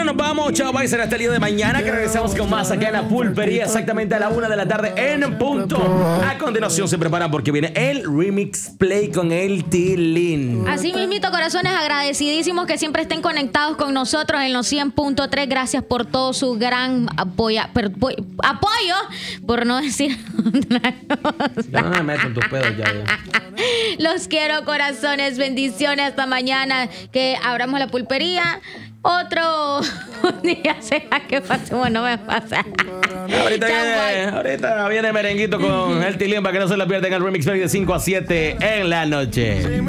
nos vamos. Chao, bye. Será hasta el día de mañana que regresamos con más acá en la pulpería, exactamente a la 1 de la tarde en punto. A continuación se preparan porque viene el Remix Play con el Tilín. Así mismito, corazones, agradecidísimos que siempre estén conectados con nosotros en los 100.3. Gracias por todo su gran apoyo, por no decir otra cosa. Ya no me meto en tus pedos ya. Los quiero, corazones. Bendiciones. Hasta mañana que abramos la pulpería. Otro día sea que pase. Bueno, me pasa. Ahorita viene merenguito con el Tilín para que no se lo pierdan el Remix Play de 5 a 7 en la noche.